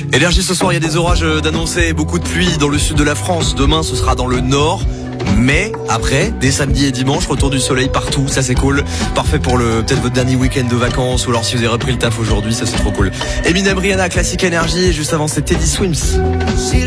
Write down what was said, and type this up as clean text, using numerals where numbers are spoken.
Énergie ce soir, il y a des orages d'annoncer, beaucoup de pluie dans le sud de la France. Demain, ce sera dans le nord. Mais après, dès samedi et dimanche, retour du soleil partout, ça c'est cool. Parfait pour peut-être votre dernier week-end de vacances, ou alors si vous avez repris le taf aujourd'hui, ça c'est trop cool. Eminem, Rihanna, Classic Energy, et juste avant c'est Teddy Swims.